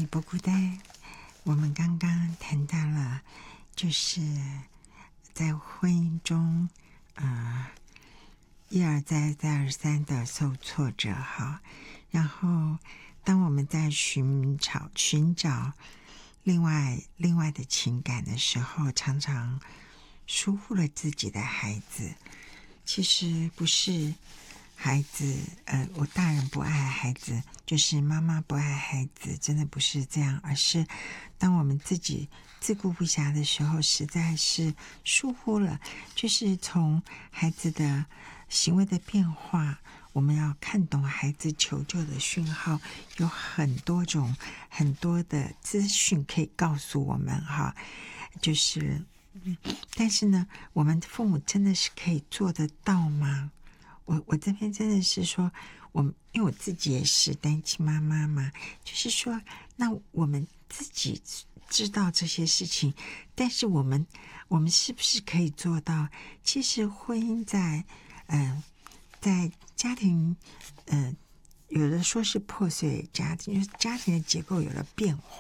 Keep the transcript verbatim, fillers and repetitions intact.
你不孤单。我们刚刚谈到了，就是在婚姻中，呃，一而再、再而三的受挫折哈。然后，当我们在寻找寻找另外另外的情感的时候，常常疏忽了自己的孩子。其实不是孩子，呃，我大人不爱孩子，就是妈妈不爱孩子，真的不是这样，而是当我们自己自顾不暇的时候，实在是疏忽了，就是从孩子的行为的变化，我们要看懂孩子求救的讯号，有很多种很多的资讯可以告诉我们哈，就是但是呢，我们父母真的是可以做得到吗？我我这边真的是说，我因为我自己也是单亲妈妈嘛，就是说，那我们自己知道这些事情，但是我们我们是不是可以做到？其实婚姻在嗯、呃，在家庭嗯。呃有的说是破碎家庭，就是家庭的结构有了变